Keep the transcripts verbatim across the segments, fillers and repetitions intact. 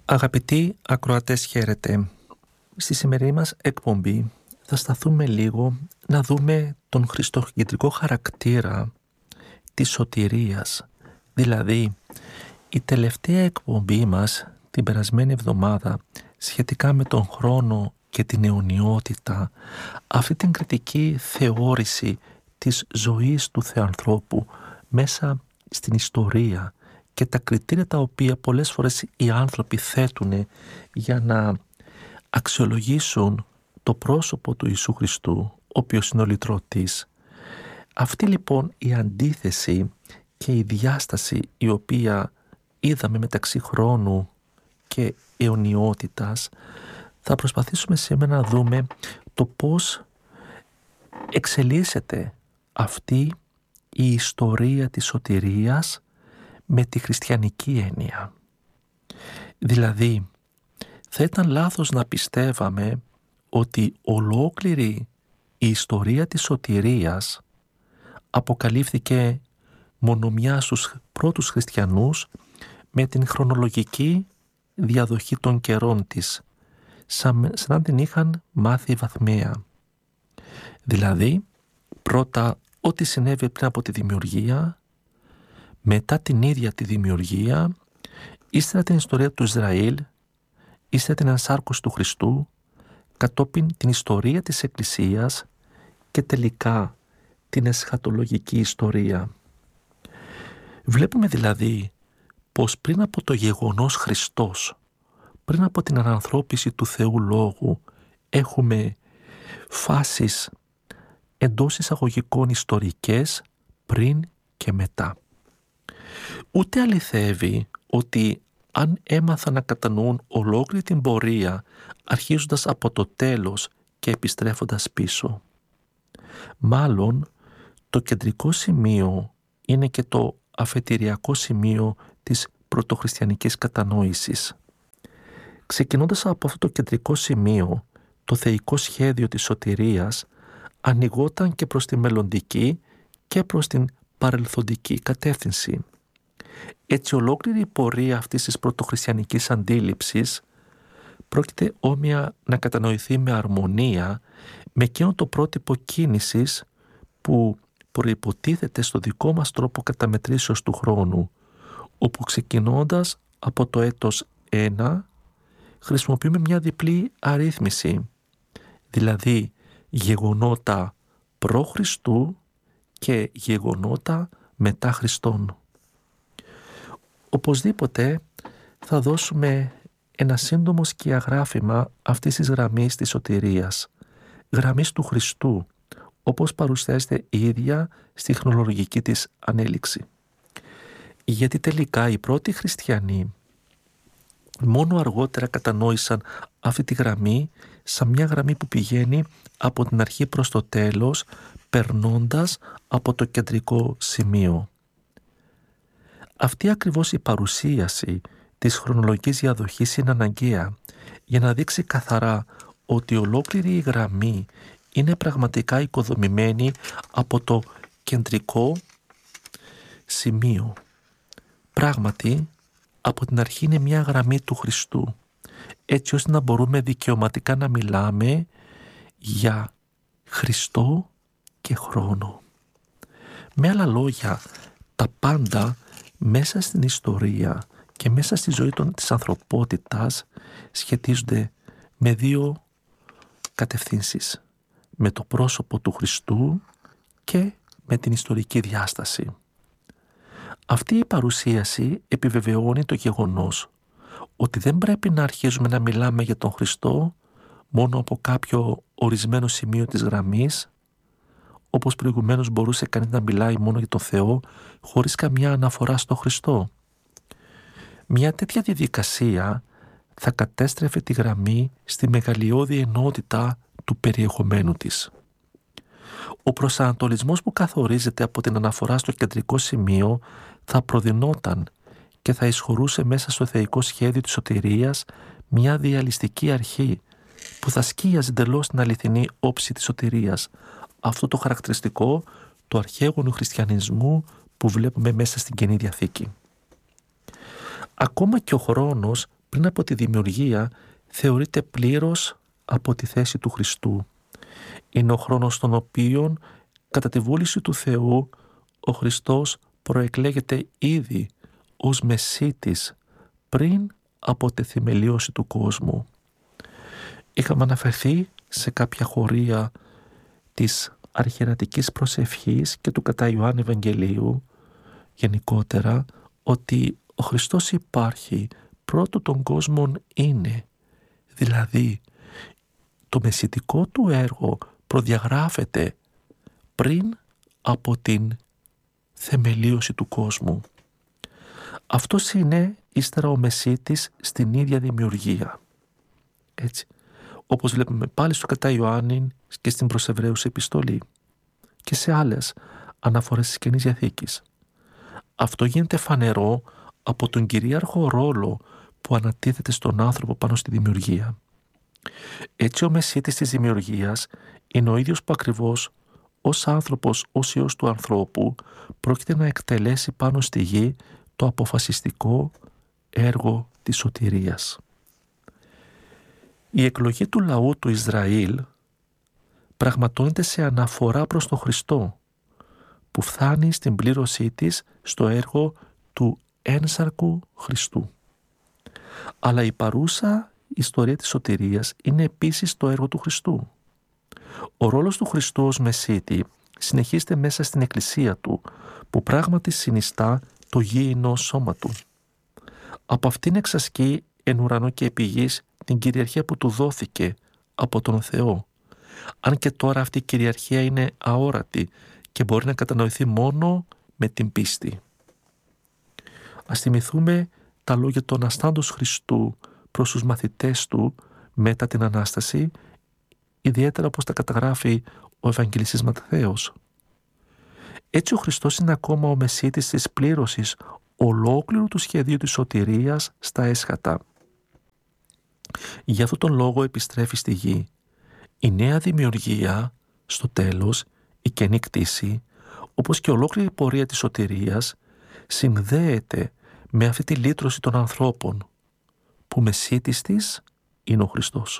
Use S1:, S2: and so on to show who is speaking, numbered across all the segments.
S1: Αγαπητοί ακροατές, χαίρετε. Στη σημερινή μας εκπομπή θα σταθούμε λίγο να δούμε τον χριστοκεντρικό χαρακτήρα της σωτηρίας. Δηλαδή, η τελευταία εκπομπή μας την περασμένη εβδομάδα σχετικά με τον χρόνο και την αιωνιότητα, αυτή την κριτική θεώρηση της ζωής του θεανθρώπου μέσα στην ιστορία και τα κριτήρια τα οποία πολλές φορές οι άνθρωποι θέτουν για να αξιολογήσουν το πρόσωπο του Ιησού Χριστού, ο οποίος είναι ο λυτρωτής. Αυτή λοιπόν η αντίθεση και η διάσταση η οποία είδαμε μεταξύ χρόνου και αιωνιότητας, θα προσπαθήσουμε σήμερα να δούμε το πώς εξελίσσεται αυτή η ιστορία της σωτηρίας με τη χριστιανική έννοια. Δηλαδή, θα ήταν λάθος να πιστεύαμε ότι ολόκληρη η ιστορία της σωτηρίας αποκαλύφθηκε μονομιά στους πρώτους χριστιανούς με την χρονολογική διαδοχή των καιρών της, σαν, σαν να την είχαν μάθει βαθμία. Δηλαδή, πρώτα ό,τι συνέβη πριν από τη δημιουργία, μετά την ίδια τη δημιουργία, ύστερα την ιστορία του Ισραήλ, ύστερα την ενσάρκωση του Χριστού, κατόπιν την ιστορία της Εκκλησίας και τελικά την εσχατολογική ιστορία. Βλέπουμε δηλαδή πως πριν από το γεγονός Χριστός, πριν από την ανανθρώπιση του Θεού Λόγου, έχουμε φάσεις εντός εισαγωγικών ιστορικές πριν και μετά. Ούτε αληθεύει ότι αν έμαθαν να κατανοούν ολόκληρη την πορεία αρχίζοντας από το τέλος και επιστρέφοντας πίσω. Μάλλον το κεντρικό σημείο είναι και το αφετηριακό σημείο της πρωτοχριστιανικής κατανόησης. Ξεκινώντας από αυτό το κεντρικό σημείο, το θεϊκό σχέδιο της σωτηρίας ανοιγόταν και προς τη μελλοντική και προς την παρελθοντική κατεύθυνση. Έτσι ολόκληρη η πορεία αυτής της πρωτοχριστιανικής αντίληψης πρόκειται όμοια να κατανοηθεί με αρμονία με εκείνο το πρότυπο κίνησης που προϋποτίθεται στο δικό μας τρόπο καταμετρήσεως του χρόνου, όπου ξεκινώντας από το έτος ένα χρησιμοποιούμε μια διπλή αρρύθμιση, δηλαδή γεγονότα προ Χριστού και γεγονότα μετά Χριστόν. Οπωσδήποτε θα δώσουμε ένα σύντομο σκιαγράφημα αυτής της γραμμής της σωτηρίας, γραμμής του Χριστού, όπως παρουσιάζεται η ίδια στη χρονολογική της ανέλυξη. Γιατί τελικά οι πρώτοι χριστιανοί μόνο αργότερα κατανόησαν αυτή τη γραμμή σαν μια γραμμή που πηγαίνει από την αρχή προς το τέλος, περνώντας από το κεντρικό σημείο. Αυτή ακριβώς η παρουσίαση της χρονολογικής διαδοχής είναι αναγκαία για να δείξει καθαρά ότι ολόκληρη η γραμμή είναι πραγματικά οικοδομημένη από το κεντρικό σημείο. Πράγματι, από την αρχή είναι μια γραμμή του Χριστού, έτσι ώστε να μπορούμε δικαιωματικά να μιλάμε για Χριστό και χρόνο. Με άλλα λόγια, τα πάντα μέσα στην ιστορία και μέσα στη ζωή των, της ανθρωπότητας σχετίζονται με δύο κατευθύνσεις, με το πρόσωπο του Χριστού και με την ιστορική διάσταση. Αυτή η παρουσίαση επιβεβαιώνει το γεγονός ότι δεν πρέπει να αρχίζουμε να μιλάμε για τον Χριστό μόνο από κάποιο ορισμένο σημείο της γραμμής, όπως προηγουμένως μπορούσε κανείς να μιλάει μόνο για τον Θεό χωρίς καμιά αναφορά στο Χριστό. Μια τέτοια διαδικασία θα κατέστρεφε τη γραμμή στη μεγαλειώδη ενότητα του περιεχομένου της. Ο προσανατολισμός που καθορίζεται από την αναφορά στο κεντρικό σημείο θα προδυνόταν και θα εισχωρούσε μέσα στο θεϊκό σχέδιο της σωτηρίας μια διαλυστική αρχή που θα σκίαζε εντελώς την αληθινή όψη της σωτηρίας, αυτό το χαρακτηριστικό του αρχαίγονου χριστιανισμού που βλέπουμε μέσα στην Καινή Διαθήκη. Ακόμα και ο χρόνος πριν από τη δημιουργία θεωρείται πλήρως από τη θέση του Χριστού. Είναι ο χρόνος στον οποίο κατά τη βούληση του Θεού ο Χριστός προεκλέγεται ήδη ως Μεσσίτης πριν από τη θεμελίωση του κόσμου. Είχαμε αναφερθεί σε κάποια χωρία της αρχιερατικής προσευχής και του κατά Ιωάννη Ευαγγελίου γενικότερα ότι ο Χριστός υπάρχει πρώτου των κόσμων είναι, δηλαδή το μεσσιτικό του έργο προδιαγράφεται πριν από την θεμελίωση του κόσμου. Αυτός είναι ύστερα ο Μεσσίτης στην ίδια δημιουργία. Έτσι, όπως βλέπουμε πάλι στο κατά Ιωάννη και στην προς Εβραίους επιστολή και σε άλλες αναφορές της Καινής Διαθήκης. Αυτό γίνεται φανερό από τον κυρίαρχο ρόλο που ανατίθεται στον άνθρωπο πάνω στη δημιουργία. Έτσι ο Μεσσίτης της δημιουργίας είναι ο ίδιος που ακριβώς ως άνθρωπος, ως Υιός του ανθρώπου πρόκειται να εκτελέσει πάνω στη γη το αποφασιστικό έργο της σωτηρίας. Η εκλογή του λαού του Ισραήλ πραγματώνεται σε αναφορά προς τον Χριστό που φτάνει στην πλήρωσή της στο έργο του ένσαρκου Χριστού. Αλλά η παρούσα ιστορία της σωτηρίας είναι επίσης το έργο του Χριστού. Ο ρόλος του Χριστού ως Μεσσίτη συνεχίζεται μέσα στην Εκκλησία του που πράγματι συνιστά το γήινο σώμα του. Από αυτήν εξασκεί εν ουρανό και επί γης την κυριαρχία που του δόθηκε από τον Θεό. Αν και τώρα αυτή η κυριαρχία είναι αόρατη και μπορεί να κατανοηθεί μόνο με την πίστη. Ας θυμηθούμε τα λόγια του Αναστάντος Χριστού προς τους μαθητές του μετά την Ανάσταση, ιδιαίτερα όπως τα καταγράφει ο Ευαγγελιστής Ματθαίος. Έτσι ο Χριστός είναι ακόμα ο Μεσσίτης της πλήρωσης ολόκληρου του σχεδίου της σωτηρίας στα έσχατα. Για αυτόν τον λόγο επιστρέφει στη γη. Η νέα δημιουργία, στο τέλος, η καινή κτήση, όπως και ολόκληρη η πορεία της σωτηρίας, συνδέεται με αυτή τη λύτρωση των ανθρώπων, που Μεσσίτης της είναι ο Χριστός.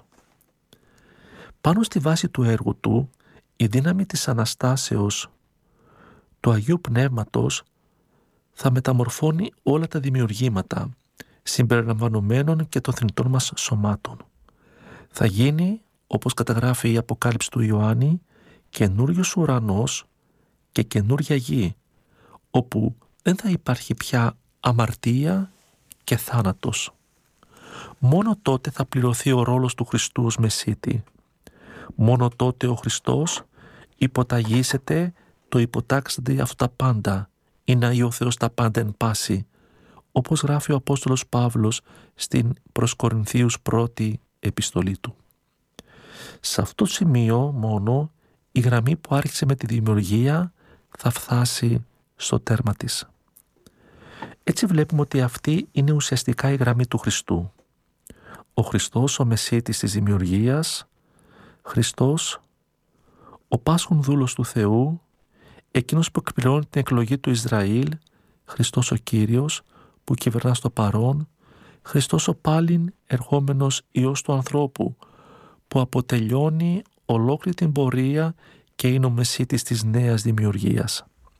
S1: Πάνω στη βάση του έργου του, η δύναμη της Αναστάσεως του Αγίου Πνεύματος θα μεταμορφώνει όλα τα δημιουργήματα, συμπεριλαμβανομένων και των θνητών μας σωμάτων. Θα γίνει, όπως καταγράφει η Αποκάλυψη του Ιωάννη, καινούριος ουρανός και καινούρια γη, όπου δεν θα υπάρχει πια αμαρτία και θάνατος. Μόνο τότε θα πληρωθεί ο ρόλος του Χριστού ως Μεσσίτη. Μόνο τότε ο Χριστός υποταγήσεται το υποτάξονται αυτά πάντα, ή να ο Θεός τα πάντα εν πάση, όπως γράφει ο Απόστολος Παύλος στην προς Κορινθίους πρώτη επιστολή του. Σε αυτό το σημείο μόνο η γραμμή που άρχισε με τη δημιουργία θα φτάσει στο τέρμα της. Έτσι βλέπουμε ότι αυτή είναι ουσιαστικά η γραμμή του Χριστού. Ο Χριστός, ο Μεσσίτης της δημιουργίας, Χριστός, ο πάσχων δούλος του Θεού, εκείνος που εκπληρώνει την εκλογή του Ισραήλ, Χριστός ο Κύριος που κυβερνά στο παρόν, Χριστός ο πάλιν ερχόμενος Υιός του ανθρώπου που αποτελειώνει ολόκληρη την πορεία και είναι ο Μεσσίτης της νέας δημιουργίας.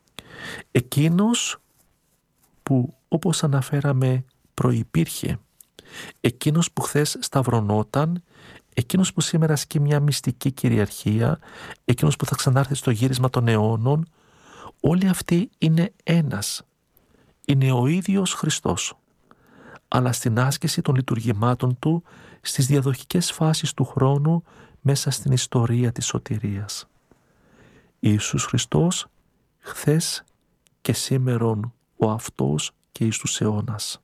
S1: Εκείνος που, όπως αναφέραμε, προϋπήρχε, εκείνος που χθες σταυρωνόταν, εκείνος που σήμερα ασκεί μια μυστική κυριαρχία, εκείνος που θα ξανάρθει στο γύρισμα των αιώνων, όλοι αυτοί είναι ένας. Είναι ο ίδιος Χριστός, αλλά στην άσκηση των λειτουργημάτων του στις διαδοχικές φάσεις του χρόνου μέσα στην ιστορία της σωτηρίας. Ιησούς Χριστός, χθες και σήμερον ο αυτός και εις τους αιώνας.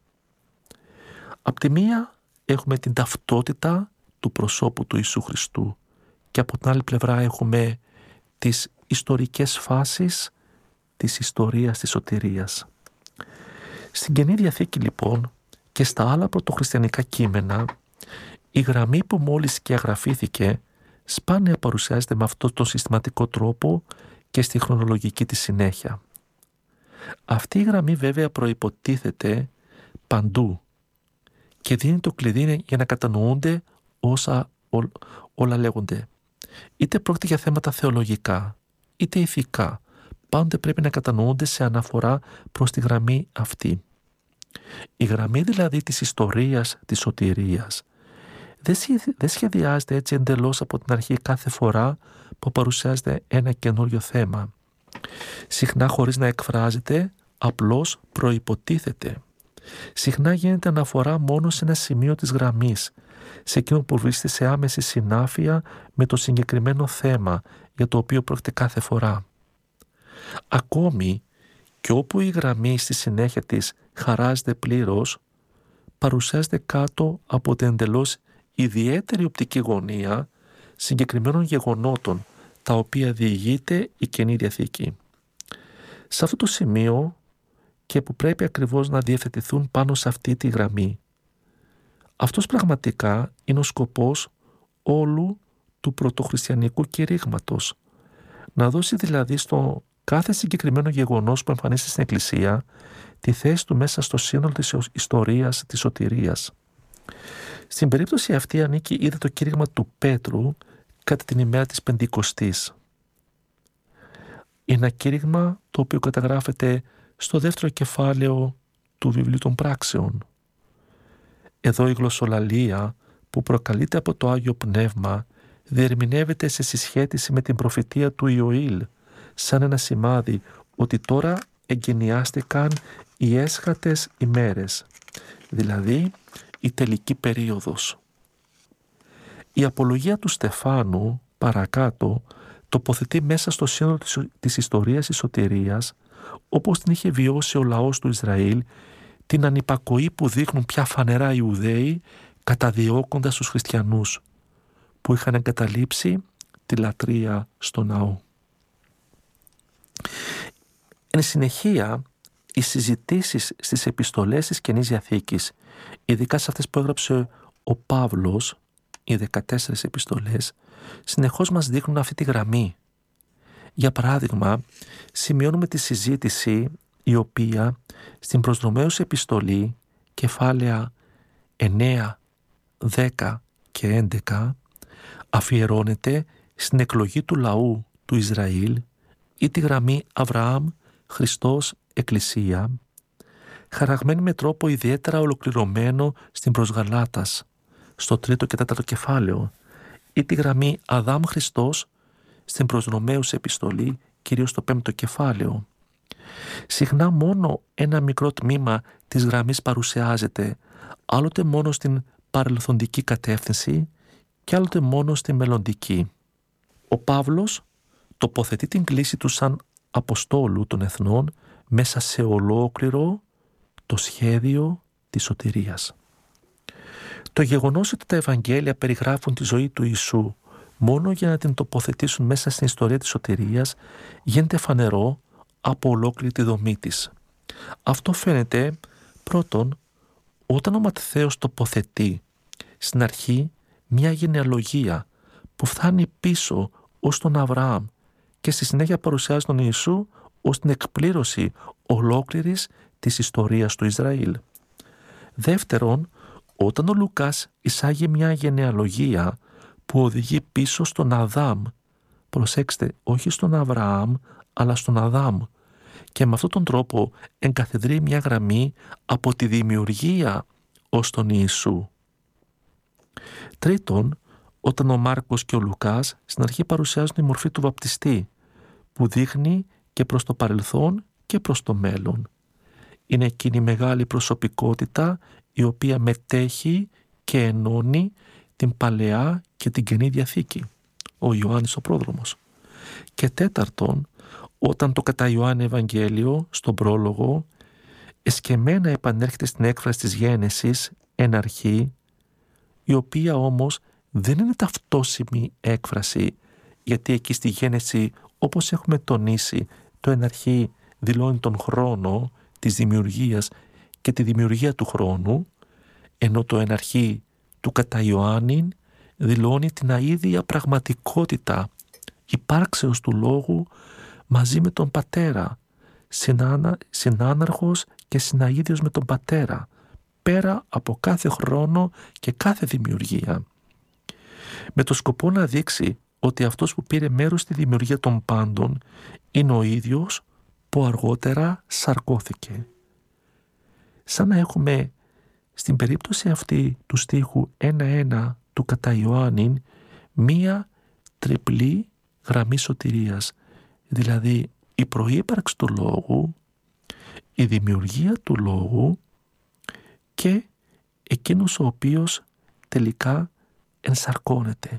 S1: Απ' τη μία έχουμε την ταυτότητα του προσώπου του Ιησού Χριστού και από την άλλη πλευρά έχουμε τις ιστορικές φάσεις της ιστορίας της σωτηρίας. Στην Καινή Διαθήκη λοιπόν και στα άλλα πρωτοχριστιανικά κείμενα η γραμμή που μόλις και αγραφήθηκε σπάνια παρουσιάζεται με αυτόν τον συστηματικό τρόπο και στη χρονολογική της συνέχεια. Αυτή η γραμμή βέβαια προϋποτίθεται παντού και δίνει το κλειδί για να κατανοούνται όσα ό, όλα λέγονται. Είτε πρόκειται για θέματα θεολογικά, είτε ηθικά, πάντοτε πρέπει να κατανοούνται σε αναφορά προς τη γραμμή αυτή. Η γραμμή δηλαδή της ιστορίας της σωτηρίας δεν σχεδιάζεται έτσι εντελώς από την αρχή κάθε φορά που παρουσιάζεται ένα καινούριο θέμα. Συχνά χωρίς να εκφράζεται, απλώς προϋποτίθεται. Συχνά γίνεται αναφορά μόνο σε ένα σημείο της γραμμής, σε εκείνο που βρίσκεται σε άμεση συνάφεια με το συγκεκριμένο θέμα για το οποίο πρόκειται κάθε φορά. Ακόμη και όπου η γραμμή στη συνέχεια της χαράζεται πλήρως, παρουσιάζεται κάτω από την εντελώς ιδιαίτερη οπτική γωνία συγκεκριμένων γεγονότων τα οποία διηγείται η Καινή Διαθήκη. Σε αυτό το σημείο και που πρέπει ακριβώς να διευθετηθούν πάνω σε αυτή τη γραμμή. Αυτός πραγματικά είναι ο σκοπός όλου του πρωτοχριστιανικού κηρύγματος. Να δώσει δηλαδή στο κάθε συγκεκριμένο γεγονός που εμφανίζεται στην Εκκλησία τη θέση του μέσα στο σύνολο της ιστορίας της σωτηρίας. Στην περίπτωση αυτή ανήκει ήδη το κήρυγμα του Πέτρου κατά την ημέρα της Πεντηκοστής. Είναι ένα κήρυγμα το οποίο καταγράφεται στο δεύτερο κεφάλαιο του βιβλίου των πράξεων. Εδώ η γλωσσολαλία που προκαλείται από το Άγιο Πνεύμα διερμηνεύεται σε συσχέτιση με την προφητεία του Ιωήλ σαν ένα σημάδι ότι τώρα εγκαινιάστηκαν οι έσχατες ημέρες, δηλαδή η τελική περίοδος. Η απολογία του Στεφάνου παρακάτω τοποθετεί μέσα στο σύνολο της ιστορίας της σωτηρίας, όπως την είχε βιώσει ο λαός του Ισραήλ, την ανυπακοή που δείχνουν πια φανερά οι Ιουδαίοι καταδιώκοντας τους χριστιανούς που είχαν εγκαταλείψει τη λατρεία στο ναό. Εν συνεχεία, οι συζητήσεις στις επιστολές της Καινής Διαθήκης, ειδικά σε αυτές που έγραψε ο Παύλος, οι δεκατέσσερις επιστολές, συνεχώς μας δείχνουν αυτή τη γραμμή. Για παράδειγμα, σημειώνουμε τη συζήτηση η οποία στην προς Ρωμαίους επιστολή, κεφάλαια εννέα, δέκα και έντεκα, αφιερώνεται στην εκλογή του λαού του Ισραήλ ή τη γραμμή Αβραάμ, Χριστός, Εκκλησία, χαραγμένη με τρόπο ιδιαίτερα ολοκληρωμένο στην προς Γαλάτας, στο τρίτο και τέταρτο κεφάλαιο, ή τη γραμμή Αδάμ Χριστός στην προς Ρωμαίους επιστολή, κυρίως στο πέμπτο κεφάλαιο. Συχνά μόνο ένα μικρό τμήμα της γραμμής παρουσιάζεται, άλλοτε μόνο στην παρελθοντική κατεύθυνση και άλλοτε μόνο στη μελλοντική. Ο Παύλος τοποθετεί την κλίση του σαν Αποστόλου των Εθνών μέσα σε ολόκληρο το σχέδιο της σωτηρίας. Το γεγονός ότι τα Ευαγγέλια περιγράφουν τη ζωή του Ιησού μόνο για να την τοποθετήσουν μέσα στην ιστορία της σωτηρίας γίνεται φανερό από ολόκληρη τη δομή της. Αυτό φαίνεται πρώτον όταν ο Ματθαίος τοποθετεί στην αρχή μια γενεαλογία που φτάνει πίσω ως τον Αβραάμ και στη συνέχεια παρουσιάζει τον Ιησού ως την εκπλήρωση ολόκληρης της ιστορίας του Ισραήλ. Δεύτερον, όταν ο Λουκάς εισάγει μια γενεαλογία που οδηγεί πίσω στον Αδάμ, προσέξτε, όχι στον Αβραάμ, αλλά στον Αδάμ, και με αυτόν τον τρόπο εγκαθιδρύει μια γραμμή από τη δημιουργία ως τον Ιησού. Τρίτον, όταν ο Μάρκος και ο Λουκάς στην αρχή παρουσιάζουν τη μορφή του βαπτιστή, που δείχνει και προς το παρελθόν και προς το μέλλον. Είναι εκείνη η μεγάλη προσωπικότητα η οποία μετέχει και ενώνει την Παλαιά και την Καινή Διαθήκη, ο Ιωάννης ο Πρόδρομος. Και τέταρτον, όταν το κατά Ιωάννη Ευαγγέλιο, στον πρόλογο, εσκεμμένα επανέρχεται στην έκφραση της γένεσης εν αρχή, η οποία όμως δεν είναι ταυτόσιμη έκφραση, γιατί εκεί στη γένεση, όπως έχουμε τονίσει, το εν αρχή δηλώνει τον χρόνο της δημιουργίας και τη δημιουργία του χρόνου, ενώ το εν αρχή του κατά Ιωάννην δηλώνει την αίδια πραγματικότητα υπάρξεως του Λόγου μαζί με τον Πατέρα, συνάνα, συνάναρχος και συναΐδιος με τον Πατέρα, πέρα από κάθε χρόνο και κάθε δημιουργία, με το σκοπό να δείξει ότι αυτός που πήρε μέρος στη δημιουργία των πάντων είναι ο ίδιος που αργότερα σαρκώθηκε. Σαν να έχουμε στην περίπτωση αυτή του στίχου ένα ένα του κατά Ιωάννην μία τριπλή γραμμή σωτηρίας, δηλαδή η προύπαρξη του Λόγου, η δημιουργία του Λόγου και εκείνος ο οποίος τελικά ενσαρκώνεται.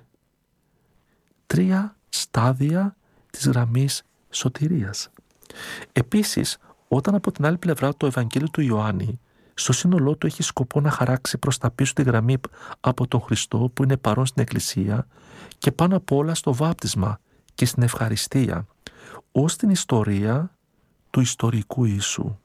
S1: Τρία στάδια της γραμμής σωτηρίας. Επίσης, όταν από την άλλη πλευρά το Ευαγγέλιο του Ιωάννη στο σύνολό του έχει σκοπό να χαράξει προς τα πίσω τη γραμμή από τον Χριστό που είναι παρόν στην Εκκλησία και πάνω απ' όλα στο βάπτισμα και στην ευχαριστία, ως την ιστορία του ιστορικού Ιησού.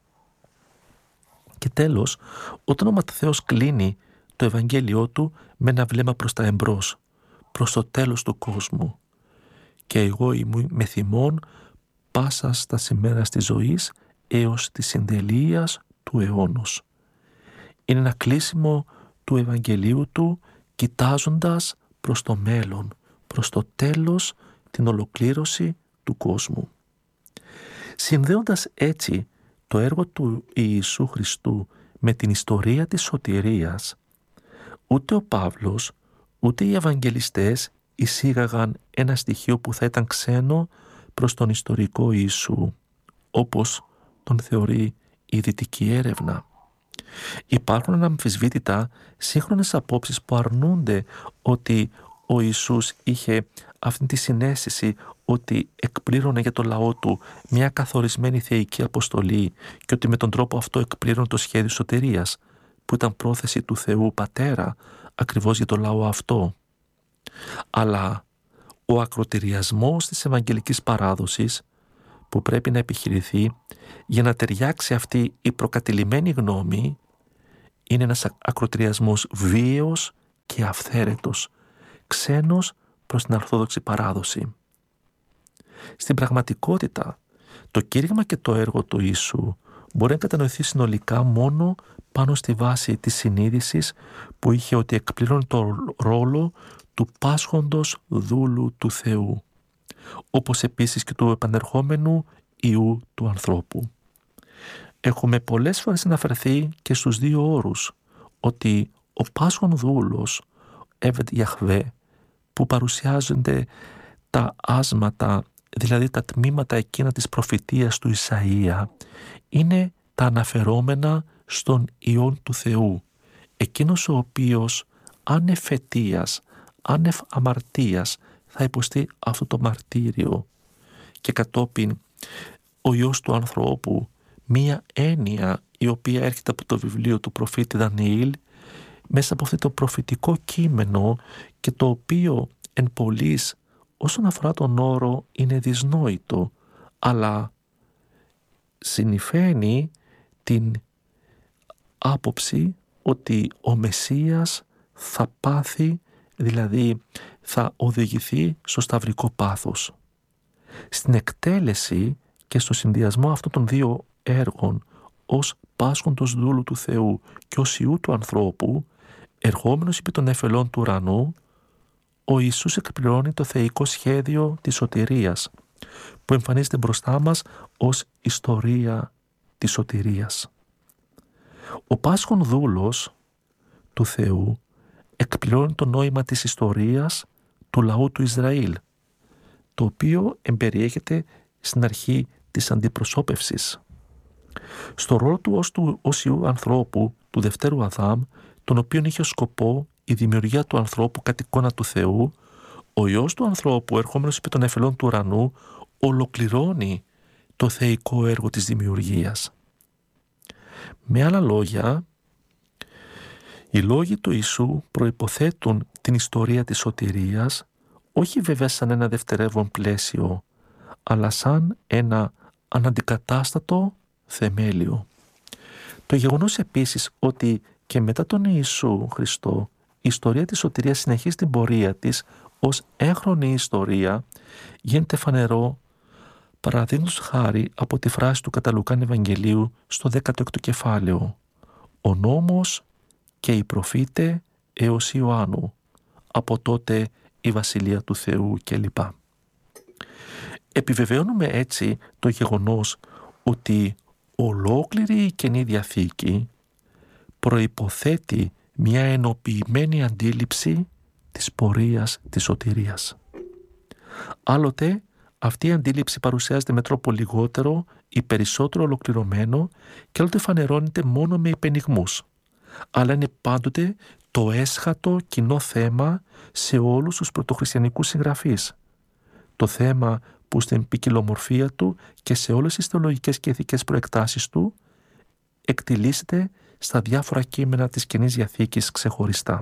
S1: Και τέλος, όταν ο Ματθαίος κλείνει το Ευαγγέλιό του με ένα βλέμμα προς τα εμπρός, προς το τέλος του κόσμου, και εγώ ήμουν με θυμόν πάσα στα σημέρας της ζωής έως της συντελείας του αιώνος. Είναι ένα κλείσιμο του Ευαγγελίου του κοιτάζοντας προς το μέλλον, προς το τέλος, την ολοκλήρωση του κόσμου. Συνδέοντας έτσι το έργο του Ιησού Χριστού με την ιστορία της σωτηρίας, ούτε ο Παύλος ούτε οι Ευαγγελιστές εισήγαγαν ένα στοιχείο που θα ήταν ξένο προς τον ιστορικό Ιησού, όπως τον θεωρεί η δυτική έρευνα. Υπάρχουν αναμφισβήτητα σύγχρονες απόψεις που αρνούνται ότι ο Ιησούς είχε αυτή τη συναίσθηση ότι εκπλήρωνε για το λαό του μια καθορισμένη θεϊκή αποστολή και ότι με τον τρόπο αυτό εκπλήρωνε το σχέδιο σωτηρίας που ήταν πρόθεση του Θεού Πατέρα ακριβώς για το λαό αυτό. Αλλά ο ακροτηριασμός της Ευαγγελικής παράδοσης που πρέπει να επιχειρηθεί για να ταιριάξει αυτή η προκατηλημένη γνώμη είναι ένας ακροτηριασμός βίαιος και αυθαίρετος, ξένος προς την Ορθόδοξη παράδοση. Στην πραγματικότητα, το κήρυγμα και το έργο του Ιησού μπορεί να κατανοηθεί συνολικά μόνο πάνω στη βάση της συνείδησης που είχε ότι εκπλήρωνε το ρόλο του πάσχοντος δούλου του Θεού, όπως επίσης και του επανερχόμενου Υιού του ανθρώπου. Έχουμε πολλές φορές αναφερθεί και στους δύο όρους, ότι ο πάσχον δούλος, Εβεντ Ιαχβέ, που παρουσιάζονται τα άσματα, δηλαδή τα τμήματα εκείνα της προφητείας του Ισαΐα, είναι τα αναφερόμενα στον Υιόν του Θεού, εκείνος ο οποίος άνευ αιτίας, άνευ αμαρτίας θα υποστεί αυτό το μαρτύριο και κατόπιν ο Υιός του ανθρώπου, μία έννοια η οποία έρχεται από το βιβλίο του προφήτη Δανιήλ μέσα από αυτό το προφητικό κείμενο και το οποίο εν πολλοίς όσον αφορά τον όρο είναι δυσνόητο, αλλά συνυφαίνει την άποψη ότι ο Μεσσίας θα πάθει, δηλαδή θα οδηγηθεί στο σταυρικό πάθος. Στην εκτέλεση και στο συνδυασμό αυτών των δύο έργων ως πάσχοντος δούλου του Θεού και ως Υιού του ανθρώπου, ερχόμενος επί των νεφελών του ουρανού, ο Ιησούς εκπληρώνει το θεϊκό σχέδιο της σωτηρίας που εμφανίζεται μπροστά μας ως ιστορία της σωτηρίας. Ο πάσχον δούλος του Θεού εκπληρώνει το νόημα της ιστορίας του λαού του Ισραήλ, το οποίο εμπεριέχεται στην αρχή της αντιπροσώπευσης. Στο ρόλο του ως, του ως Υιού ανθρώπου του δευτέρου Αδάμ, τον οποίον είχε ως σκοπό η δημιουργία του ανθρώπου κατ' εικόνα του Θεού, ο Υιός του ανθρώπου ερχόμενος επί των νεφελών του ουρανού ολοκληρώνει το θεϊκό έργο της δημιουργίας. Με άλλα λόγια, οι λόγοι του Ιησού προϋποθέτουν την ιστορία της σωτηρίας, όχι βέβαια σαν ένα δευτερεύον πλαίσιο, αλλά σαν ένα αναντικατάστατο θεμέλιο. Το γεγονός επίσης ότι και μετά τον Ιησού Χριστό η ιστορία της σωτηρίας συνεχίζει την πορεία της ως έγχρονη ιστορία γίνεται φανερό παραδείγματος χάρη από τη φράση του κατά Λουκάν Ευαγγελίου στο δέκατο έκτο κεφάλαιο. Ο νόμος και οι προφήτε έως Ιωάννου, από τότε η Βασιλεία του Θεού κλπ. Επιβεβαιώνουμε έτσι το γεγονός ότι ολόκληρη η Καινή Διαθήκη προϋποθέτει μια ενοποιημένη αντίληψη της πορείας της σωτηρίας. Άλλοτε αυτή η αντίληψη παρουσιάζεται με τρόπο λιγότερο ή περισσότερο ολοκληρωμένο και άλλοτε φανερώνεται μόνο με υπενιγμούς, αλλά είναι πάντοτε το έσχατο κοινό θέμα σε όλους τους πρωτοχριστιανικούς συγγραφείς. Το θέμα που στην ποικιλομορφία του και σε όλες τις θεολογικές και ηθικές προεκτάσεις του εκτιλήσεται στα διάφορα κείμενα της Καινής Διαθήκης ξεχωριστά.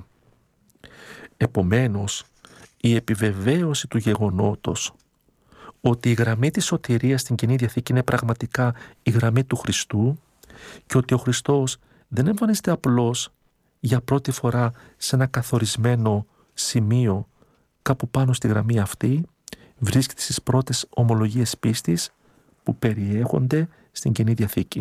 S1: Επομένως, η επιβεβαίωση του γεγονότος ότι η γραμμή της σωτηρίας στην Καινή Διαθήκη είναι πραγματικά η γραμμή του Χριστού και ότι ο Χριστός δεν εμφανίζεται απλώς για πρώτη φορά σε ένα καθορισμένο σημείο κάπου πάνω στη γραμμή αυτή, βρίσκεται στις πρώτες ομολογίες πίστης που περιέχονται στην Καινή Διαθήκη.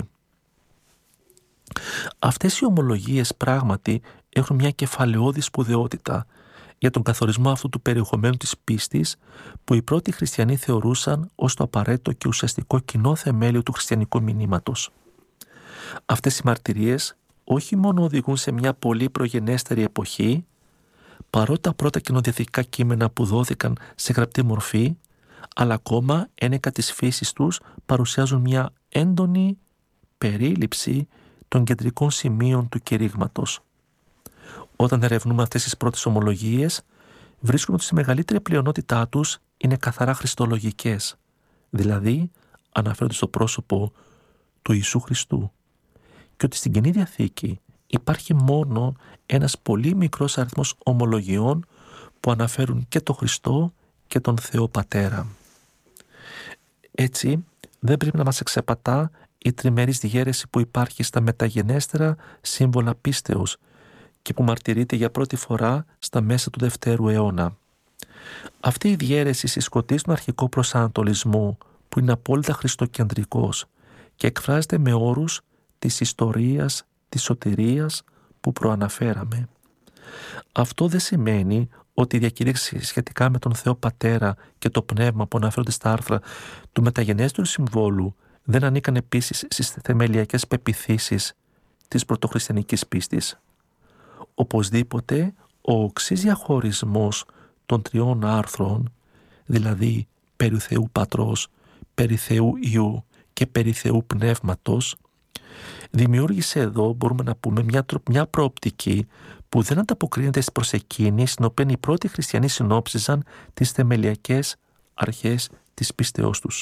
S1: Αυτές οι ομολογίες πράγματι έχουν μια κεφαλαιώδη σπουδαιότητα για τον καθορισμό αυτού του περιεχομένου της πίστης που οι πρώτοι χριστιανοί θεωρούσαν ως το απαραίτητο και ουσιαστικό κοινό θεμέλιο του χριστιανικού μηνύματος. Αυτές οι μαρτυρίες όχι μόνο οδηγούν σε μια πολύ προγενέστερη εποχή, παρότι τα πρώτα κοινοδιαθηκικά κείμενα που δόθηκαν σε γραπτή μορφή, αλλά ακόμα ένεκα της φύσης τους παρουσιάζουν μια έντονη περίληψη των κεντρικών σημείων του κηρύγματος. Όταν ερευνούμε αυτές τις πρώτες ομολογίες, βρίσκουμε ότι στη μεγαλύτερη πλειονότητά τους είναι καθαρά χριστολογικές, δηλαδή αναφέρονται στο πρόσωπο του Ιησού Χριστού, και ότι στην Καινή Διαθήκη υπάρχει μόνο ένας πολύ μικρός αριθμός ομολογιών που αναφέρουν και τον Χριστό και τον Θεό Πατέρα. Έτσι, δεν πρέπει να μας εξεπατά η τριμερής διαίρεση που υπάρχει στα μεταγενέστερα σύμβολα πίστεως και που μαρτυρείται για πρώτη φορά στα μέσα του Δευτέρου αιώνα. Αυτή η διαίρεση συσκοτεί στον αρχικό προσανατολισμό που είναι απόλυτα χριστοκεντρικός και εκφράζεται με όρους της ιστορίας, της σωτηρίας που προαναφέραμε. Αυτό δεν σημαίνει ότι η διακήρυξη σχετικά με τον Θεό Πατέρα και το Πνεύμα που αναφέρονται στα άρθρα του μεταγενέστερου συμβόλου δεν ανήκαν επίσης στις θεμελιακές πεποιθήσεις της πρωτοχριστιανικής πίστης. Οπωσδήποτε, ο οξύς διαχωρισμός των τριών άρθρων, δηλαδή περί Θεού Πατρός, περί Θεού Υιού και περί Θεού Πνεύματος, δημιούργησε εδώ, μπορούμε να πούμε, μια, μια προοπτική που δεν ανταποκρίνεται στις προσεκίνης στην οποία οι πρώτοι χριστιανοί συνόψιζαν τις θεμελιακές αρχές της πίστεώς τους.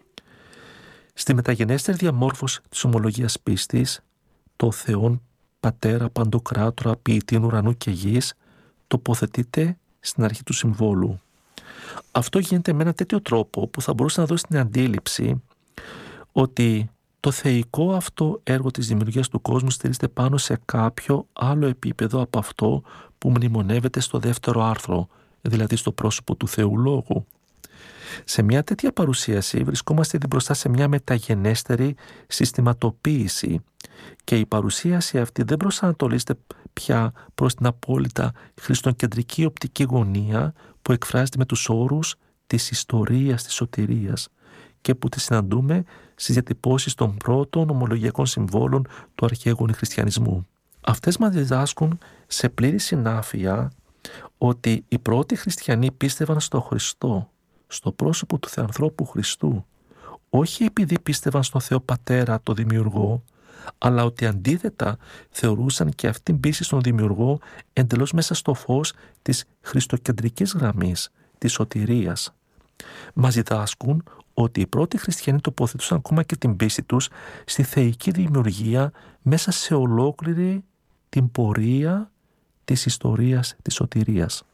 S1: Στη μεταγενέστερη διαμόρφωση της ομολογίας πίστης, το Θεόν Πατέρα Παντοκράτορα Ποιητήν ουρανού και γης τοποθετείται στην αρχή του συμβόλου. Αυτό γίνεται με ένα τέτοιο τρόπο που θα μπορούσε να δώσει την αντίληψη ότι το θεϊκό αυτό έργο της δημιουργίας του κόσμου στηρίζεται πάνω σε κάποιο άλλο επίπεδο από αυτό που μνημονεύεται στο δεύτερο άρθρο, δηλαδή στο πρόσωπο του Θεού Λόγου. Σε μια τέτοια παρουσίαση βρισκόμαστε ήδη μπροστά σε μια μεταγενέστερη συστηματοποίηση και η παρουσίαση αυτή δεν προσανατολίζεται πια προς την απόλυτα χριστοκεντρική οπτική γωνία που εκφράζεται με τους όρους της ιστορίας της σωτηρίας και που τη συναντούμε στις διατυπώσεις των πρώτων ομολογιακών συμβόλων του αρχαίγονου χριστιανισμού. Αυτές μας διδάσκουν σε πλήρη συνάφεια ότι οι πρώτοι χριστιανοί πίστευαν στο Χριστό, στο πρόσωπο του Θεανθρώπου Χριστού, όχι επειδή πίστευαν στον Θεό Πατέρα το Δημιουργό, αλλά ότι αντίθετα θεωρούσαν και αυτήν την πίστη στον Δημιουργό εντελώς μέσα στο φως της χριστοκεντρικής γραμμής, της σωτηρίας. Μας διδάσκουν ότι οι πρώτοι χριστιανοί τοποθετούσαν ακόμα και την πίστη τους στη θεϊκή δημιουργία μέσα σε ολόκληρη την πορεία της ιστορίας της σωτηρίας.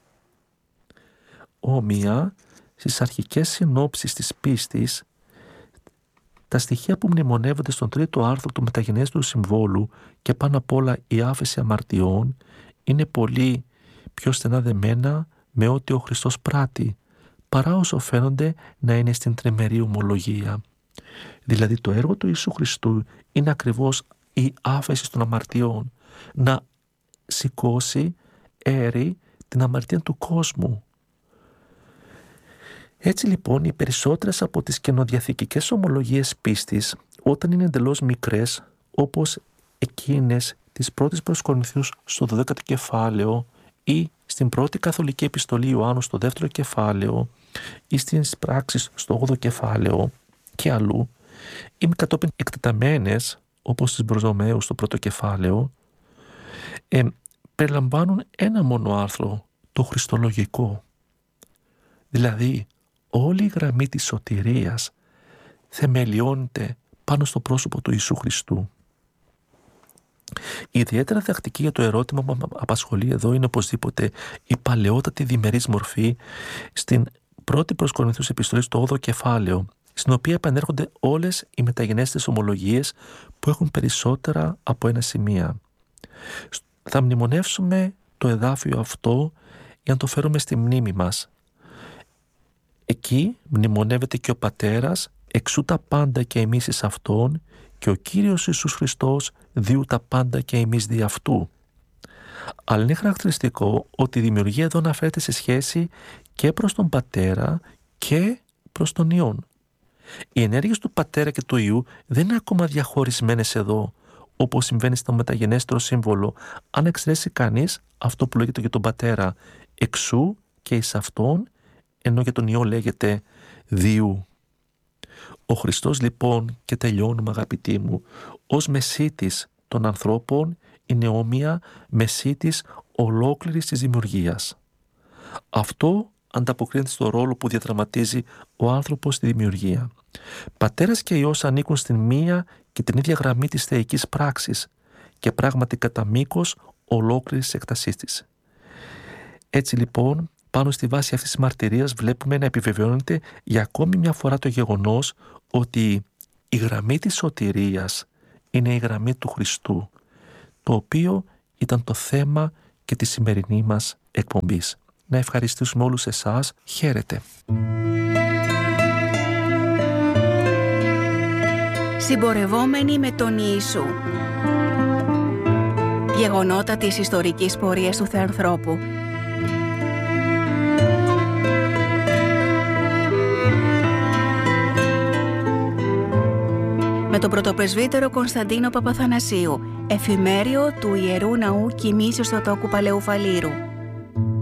S1: Όμοια, στις αρχικές συνόψεις της πίστης, τα στοιχεία που μνημονεύονται στον τρίτο άρθρο του μεταγενέστερου συμβόλου και πάνω απ' όλα η άφεση αμαρτιών είναι πολύ πιο στενά δεμένα με ό,τι ο Χριστός πράττει, παρά όσο φαίνονται να είναι στην τριμερή ομολογία. Δηλαδή το έργο του Ιησού Χριστού είναι ακριβώς η άφεση των αμαρτιών, να σηκώσει έρη την αμαρτία του κόσμου. Έτσι λοιπόν οι περισσότερες από τις καινοδιαθηκικές ομολογίες πίστης, όταν είναι εντελώς μικρές, όπως εκείνες της πρώτης προς Κορινθίους στο δωδέκατο κεφάλαιο ή στην πρώτη καθολική επιστολή Ιωάννου στο δεύτερο κεφάλαιο ή στις πράξεις στο όγδοο κεφάλαιο και αλλού, ή κατόπιν εκτεταμένες όπως στις Μπροζομαίου στο πρώτο κεφάλαιο, ε, περιλαμβάνουν ένα μόνο άρθρο, το χριστολογικό. Δηλαδή όλη η γραμμή της σωτηρίας θεμελιώνεται πάνω στο πρόσωπο του Ιησού Χριστού. Ιδιαίτερα διδακτική για το ερώτημα που απασχολεί εδώ είναι οπωσδήποτε η παλαιότατη διμερής μορφή στην πρώτη προς Κορινθίους επιστολή στο όγδοο κεφάλαιο, στην οποία επανέρχονται όλες οι μεταγενέστερες ομολογίες που έχουν περισσότερα από ένα σημεία. Θα μνημονεύσουμε το εδάφιο αυτό για να το φέρουμε στη μνήμη μας. Εκεί μνημονεύεται και ο Πατέρας, εξού τα πάντα και εμείς εις Αυτόν, και ο Κύριος Ιησούς Χριστός διού τα πάντα και εμείς δι' Αυτού. Αλλά είναι χαρακτηριστικό ότι η δημιουργία εδώ αναφέρεται σε σχέση και προς τον Πατέρα και προς τον Υιόν. Οι ενέργειες του Πατέρα και του Υιού δεν είναι ακόμα διαχωρισμένες εδώ, όπως συμβαίνει στο μεταγενέστερο σύμβολο, αν εξαιρέσει κανείς αυτό που λέγεται για τον Πατέρα εξού και εις Αυτόν, ενώ για τον Υιό λέγεται διού. Ο Χριστός λοιπόν, και τελειώνουμε αγαπητοί μου, ως μεσίτης των ανθρώπων είναι όμοια μεσίτης ολόκληρης της δημιουργίας. Αυτό ανταποκρίνεται στο ρόλο που διαδραματίζει ο άνθρωπος στη δημιουργία. Πατέρας και Υιός ανήκουν στην μία και την ίδια γραμμή της θεϊκής πράξης και πράγματι κατά μήκος ολόκληρης της έκτασής της. Έτσι λοιπόν, πάνω στη βάση αυτής της μαρτυρίας βλέπουμε να επιβεβαιώνεται για ακόμη μια φορά το γεγονός ότι η γραμμή της σωτηρίας είναι η γραμμή του Χριστού, το οποίο ήταν το θέμα και τη σημερινή μας εκπομπής. Να ευχαριστήσουμε όλους εσάς. Χαίρετε.
S2: Συμπορευόμενοι με τον Ιησού. Γεγονότα της ιστορικής πορείας του Θεανθρώπου. Με τον πρωτοπρεσβύτερο Κωνσταντίνο Παπαθανασίου, εφημέριο του Ιερού Ναού Κοιμήσεως Θεοτόκου Παλαιού Φαλήρου.